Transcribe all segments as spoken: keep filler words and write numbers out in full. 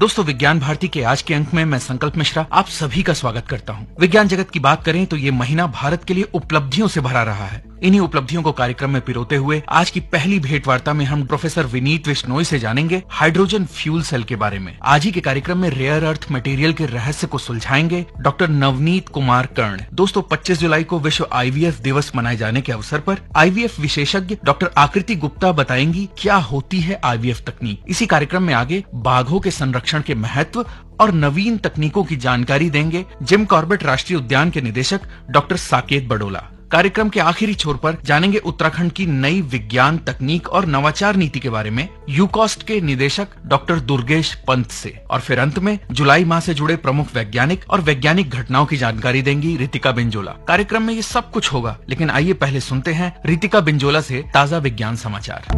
दोस्तों, विज्ञान भारती के आज के अंक में मैं संकल्प मिश्रा आप सभी का स्वागत करता हूं। विज्ञान जगत की बात करें तो ये महीना भारत के लिए उपलब्धियों से भरा रहा है। इन्हीं उपलब्धियों को कार्यक्रम में पिरोते हुए आज की पहली भेंट वार्ता में हम प्रोफेसर विनीत बिश्नोई से जानेंगे हाइड्रोजन फ्यूल सेल के बारे में। आज ही के कार्यक्रम में रेयर अर्थ मटेरियल के रहस्य को सुलझाएंगे डॉक्टर नवनीत कुमार कर्ण। दोस्तों, पच्चीस जुलाई को विश्व आईवीएफ दिवस मनाए जाने के अवसर पर आईवीएफ विशेषज्ञ डॉक्टर आकृति गुप्ता बताएंगी क्या होती है आईवीएफ तकनीक। इसी कार्यक्रम में आगे बाघों के संरक्षण के महत्व और नवीन तकनीकों की जानकारी देंगे जिम कॉर्बेट राष्ट्रीय उद्यान के निदेशक डॉक्टर साकेत बडोला। कार्यक्रम के आखिरी छोर पर जानेंगे उत्तराखंड की नई विज्ञान तकनीक और नवाचार नीति के बारे में यूकॉस्ट के निदेशक डॉक्टर दुर्गेश पंत से। और फिर अंत में जुलाई माह से जुड़े प्रमुख वैज्ञानिक और वैज्ञानिक घटनाओं की जानकारी देंगी रितिका बिंजोला। कार्यक्रम में ये सब कुछ होगा, लेकिन आइए पहले सुनते हैं रितिका बिंजोला से ताजा विज्ञान समाचार।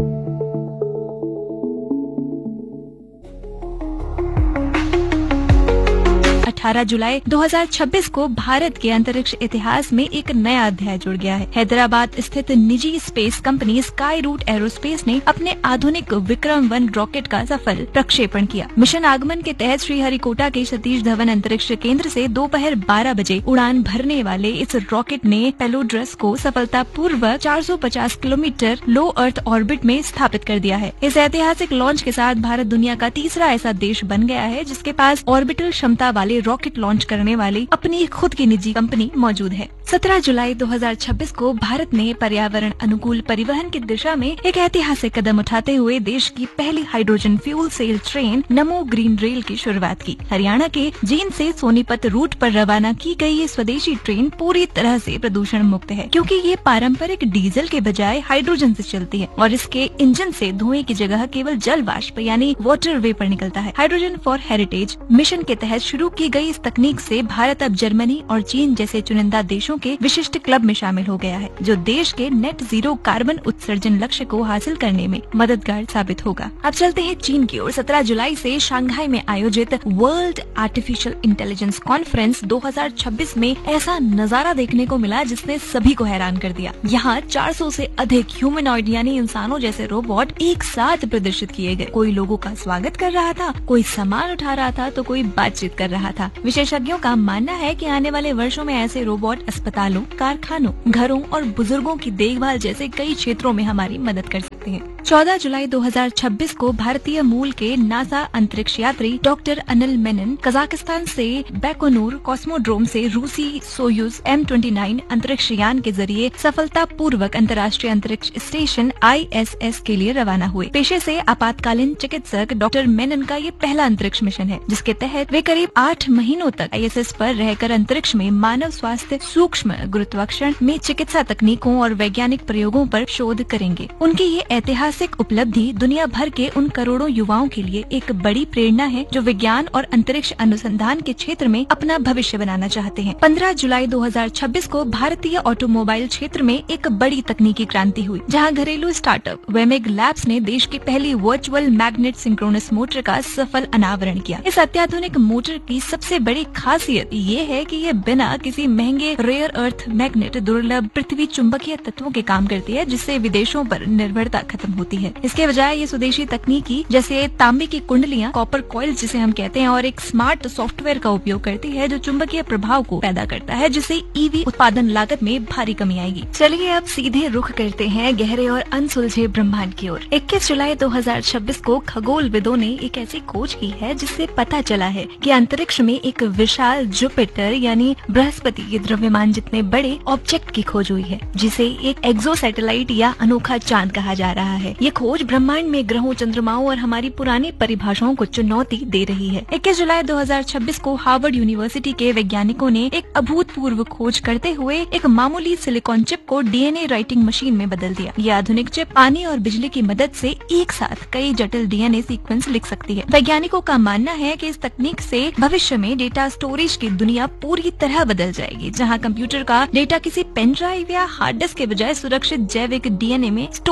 अठारह जुलाई दो हज़ार छब्बीस को भारत के अंतरिक्ष इतिहास में एक नया अध्याय जुड़ गया है। हैदराबाद स्थित निजी space company sky root aerospace ने अपने आधुनिक विक्रम वन रॉकेट का सफल प्रक्षेपण किया। मिशन आगमन के तहत श्रीहरिकोटा के सतीश धवन अंतरिक्ष केंद्र से दोपहर बारह बजे उड़ान भरने वाले इस रॉकेट ने पेलोड्रस को सफलतापूर्वक चार सौ पचास किलोमीटर लो अर्थ ऑर्बिट में स्थापित कर दिया है। इस ऐतिहासिक लॉन्च के साथ भारत दुनिया का तीसरा ऐसा देश बन गया है जिसके पास ऑर्बिटल क्षमता वाले रॉकेट लॉन्च करने वाली अपनी खुद की निजी कंपनी मौजूद है। सत्रह जुलाई दो हज़ार छब्बीस को भारत ने पर्यावरण अनुकूल परिवहन की दिशा में एक ऐतिहासिक कदम उठाते हुए देश की पहली हाइड्रोजन फ्यूल सेल ट्रेन नमो ग्रीन रेल की शुरुआत की। हरियाणा के जींद से सोनीपत रूट पर रवाना की गई ये स्वदेशी ट्रेन पूरी तरह से प्रदूषण मुक्त है, क्योंकि ये पारंपरिक डीजल के बजाय हाइड्रोजन से चलती है और इसके इंजन से धुएं की जगह केवल जल वाष्प यानी वाटर वेपर निकलता है। हाइड्रोजन फॉर हेरिटेज मिशन के तहत शुरू की गई इस तकनीक से भारत अब जर्मनी और चीन जैसे चुनिंदा देशों के विशिष्ट क्लब में शामिल हो गया है, जो देश के नेट जीरो कार्बन उत्सर्जन लक्ष्य को हासिल करने में मददगार साबित होगा। अब चलते हैं चीन की ओर। सत्रह जुलाई से शंघाई में आयोजित वर्ल्ड आर्टिफिशियल इंटेलिजेंस कॉन्फ्रेंस दो हज़ार छब्बीस में ऐसा नजारा देखने को मिला जिसने सभी को हैरान कर दिया। यहाँ चार सौ से अधिक ह्यूमनॉइड यानी इंसानों जैसे रोबोट एक साथ प्रदर्शित किए गए। कोई लोगों का स्वागत कर रहा था, कोई सामान उठा रहा था, तो कोई बातचीत कर रहा था। विशेषज्ञों का मानना है कि आने वाले वर्षों में ऐसे रोबोट अस्पतालों, कारखानों, घरों और बुजुर्गों की देखभाल जैसे कई क्षेत्रों में हमारी मदद कर सकते हैं। चौदह जुलाई दो हज़ार छब्बीस को भारतीय मूल के नासा अंतरिक्ष यात्री डॉक्टर अनिल मेनन कजाकिस्तान से बैकोनूर कॉस्मोड्रोम से रूसी सोयूज एम उनतीस अंतरिक्ष यान के जरिए सफलतापूर्वक अंतर्राष्ट्रीय अंतरिक्ष स्टेशन आई एस एस के लिए रवाना हुए। पेशे से आपातकालीन चिकित्सक डॉक्टर मेनन का ये पहला अंतरिक्ष मिशन है, जिसके तहत वे करीब आठ महीनों तक आई एस एस पर रहकर अंतरिक्ष में मानव स्वास्थ्य, सूक्ष्म गुरुत्वाकर्षण में चिकित्सा तकनीकों और वैज्ञानिक प्रयोगों पर शोध करेंगे। उनकी ये ऐतिहासिक उपलब्धि दुनिया भर के उन करोड़ों युवाओं के लिए एक बड़ी प्रेरणा है जो विज्ञान और अंतरिक्ष अनुसंधान के क्षेत्र में अपना भविष्य बनाना चाहते हैं। पंद्रह जुलाई दो हज़ार छब्बीस को भारतीय ऑटोमोबाइल क्षेत्र में एक बड़ी तकनीकी क्रांति हुई, जहां घरेलू स्टार्टअप वेमेग लैब्स ने देश की पहली वर्चुअल मैग्नेट सिंक्रोनस मोटर का सफल अनावरण किया। इस अत्याधुनिक मोटर की सबसे बड़ी खासियत ये है कि ये बिना किसी महंगे रेयर अर्थ मैग्नेट दुर्लभ पृथ्वी चुंबकीय तत्वों के काम करती है, जिससे विदेशों पर निर्भरता खत्म होती है। इसके बजाय ये स्वदेशी तकनीकी जैसे तांबे की कुंडलियां, कॉपर कॉइल जिसे हम कहते हैं, और एक स्मार्ट सॉफ्टवेयर का उपयोग करती है जो चुंबकीय प्रभाव को पैदा करता है, जिससे ईवी उत्पादन लागत में भारी कमी आएगी। चलिए अब सीधे रुख करते हैं गहरे और अनसुलझे ब्रह्मांड की ओर। इक्कीस जुलाई दो हज़ार छब्बीस को खगोलविदों ने एक ऐसी खोज की है जिससे पता चला है कि अंतरिक्ष में एक विशाल जुपिटर यानी बृहस्पति के द्रव्यमान जितने बड़े ऑब्जेक्ट की खोज हुई है, जिसे एक एक्सो सैटेलाइट या अनोखा चांद कहा जा रहा है। ये खोज ब्रह्मांड में ग्रहों, चंद्रमाओं और हमारी पुरानी परिभाषाओं को चुनौती दे रही है। इक्कीस जुलाई दो हज़ार छब्बीस को हार्वर्ड यूनिवर्सिटी के वैज्ञानिकों ने एक अभूतपूर्व खोज करते हुए एक मामूली सिलिकॉन चिप को डीएनए राइटिंग मशीन में बदल दिया। यह आधुनिक चिप पानी और बिजली की मदद से एक साथ कई जटिल डीएनए सीक्वेंस लिख सकती है। वैज्ञानिकों का मानना है कि इस तकनीक से भविष्य में डेटा स्टोरेज की दुनिया पूरी तरह बदल जाएगी, जहाँ कंप्यूटर का डेटा किसी पेन ड्राइव या हार्ड डिस्क के बजाय सुरक्षित जैविक डीएनए में स्टोर किया जा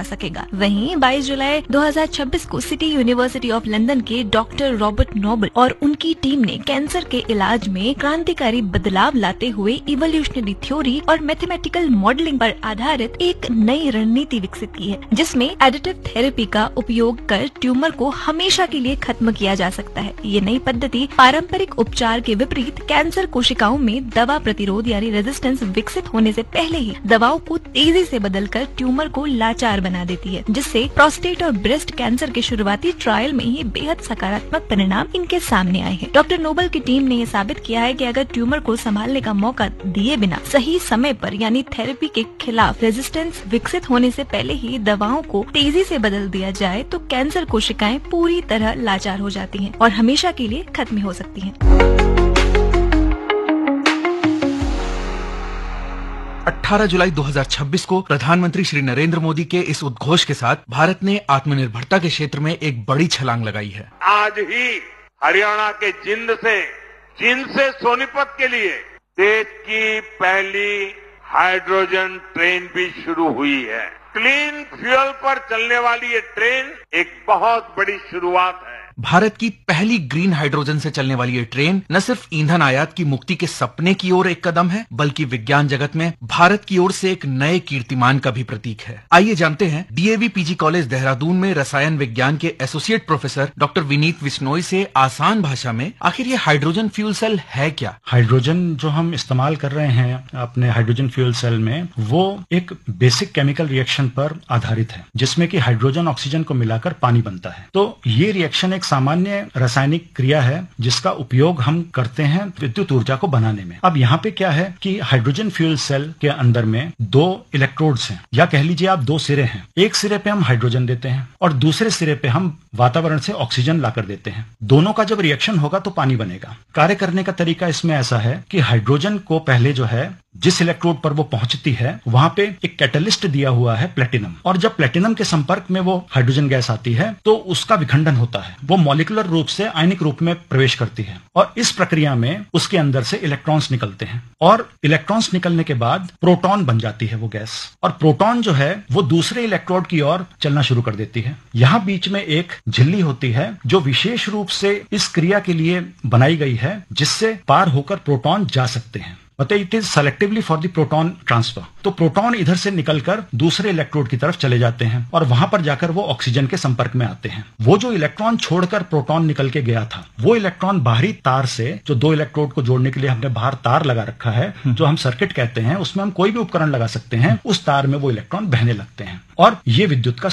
सकेगा। वहीं बाईस जुलाई दो हज़ार छब्बीस को सिटी यूनिवर्सिटी ऑफ लंदन के डॉक्टर रॉबर्ट नोबल और उनकी टीम ने कैंसर के इलाज में क्रांतिकारी बदलाव लाते हुए इवोल्यूशनरी थ्योरी और मैथमेटिकल मॉडलिंग पर आधारित एक नई रणनीति विकसित की है, जिसमें एडिटिव थेरेपी का उपयोग कर ट्यूमर को हमेशा के लिए खत्म किया जा सकता है। ये नई पद्धति पारंपरिक उपचार के विपरीत कैंसर कोशिकाओं में दवा प्रतिरोध यानी रेजिस्टेंस विकसित होने से पहले ही दवाओं को तेजी से बदलकर ट्यूमर को लाचार बना देती है, जिससे प्रोस्टेट और ब्रेस्ट कैंसर के शुरुआती ट्रायल में ही बेहद सकारात्मक परिणाम इनके सामने आए हैं। डॉक्टर नोबल की टीम ने ये साबित किया है कि अगर ट्यूमर को संभालने का मौका दिए बिना सही समय पर यानी थेरेपी के खिलाफ रेजिस्टेंस विकसित होने से पहले ही दवाओं को तेजी से बदल दिया जाए तो कैंसर कोशिकाएं पूरी तरह लाचार हो जाती हैं और हमेशा के लिए खत्म हो सकती हैं। अठारह जुलाई दो हज़ार छब्बीस को प्रधानमंत्री श्री नरेंद्र मोदी के इस उद्घोष के साथ भारत ने आत्मनिर्भरता के क्षेत्र में एक बड़ी छलांग लगाई है। आज ही हरियाणा के जिंद से जिंद से सोनीपत के लिए देश की पहली हाइड्रोजन ट्रेन भी शुरू हुई है। क्लीन फ्यूल पर चलने वाली ये ट्रेन एक बहुत बड़ी शुरुआत है। भारत की पहली ग्रीन हाइड्रोजन से चलने वाली ये ट्रेन न सिर्फ ईंधन आयात की मुक्ति के सपने की ओर एक कदम है, बल्कि विज्ञान जगत में भारत की ओर से एक नए कीर्तिमान का भी प्रतीक है। आइए जानते हैं डीएवी पीजी कॉलेज देहरादून में रसायन विज्ञान के associate professor doctor Vineet Bishnoi से आसान भाषा में आखिर ये हाइड्रोजन फ्यूल सेल है क्या। हाइड्रोजन जो हम इस्तेमाल कर रहे हैं अपने हाइड्रोजन फ्यूल सेल में, वो एक बेसिक केमिकल रिएक्शन पर आधारित है, जिसमें कि हाइड्रोजन ऑक्सीजन को मिलाकर पानी बनता है। तो ये रिएक्शन सामान्य रासायनिक क्रिया है जिसका उपयोग हम करते हैं विद्युत ऊर्जा को बनाने में। अब यहाँ पे क्या है कि हाइड्रोजन फ्यूल सेल के अंदर में दो इलेक्ट्रोड्स हैं, या कह लीजिए आप दो सिरे हैं। एक सिरे पे हम हाइड्रोजन देते हैं और दूसरे सिरे पे हम वातावरण से ऑक्सीजन लाकर देते हैं। दोनों का जब रिएक्शन होगा तो पानी बनेगा। कार्य करने का तरीका इसमें ऐसा है कि हाइड्रोजन को पहले जो है जिस इलेक्ट्रोड पर वो पहुंचती है वहां पे एक कैटलिस्ट दिया हुआ है प्लेटिनम, और जब प्लेटिनम के संपर्क में वो हाइड्रोजन गैस आती है तो उसका विखंडन होता है, वो मॉलिक्यूलर रूप से आयनिक रूप में प्रवेश करती है और इस प्रक्रिया में उसके अंदर से इलेक्ट्रॉन्स निकलते हैं और इलेक्ट्रॉन्स निकलने के बाद प्रोटॉन बन जाती है वो गैस, और प्रोटॉन जो है वो दूसरे इलेक्ट्रोड की ओर चलना शुरू कर देती है। यहाँ बीच में एक झिल्ली होती है जो विशेष रूप से इस क्रिया के लिए बनाई गई है, जिससे पार होकर प्रोटॉन जा सकते हैं। मतलब it is selectively for the proton transfer. तो प्रोटॉन इधर से निकलकर दूसरे इलेक्ट्रोड की तरफ चले जाते हैं और वहां पर जाकर वो ऑक्सीजन के संपर्क में आते हैं। वो जो इलेक्ट्रॉन छोड़कर प्रोटॉन निकल के गया था, वो इलेक्ट्रॉन बाहरी तार से, जो दो इलेक्ट्रोड को जोड़ने के लिए हमने बाहर तार लगा रखा है, जो हम सर्किट कहते हैं, उसमें हम कोई भी उपकरण लगा सकते हैं, उस तार में वो इलेक्ट्रॉन बहने लगते हैं और ये विद्युत का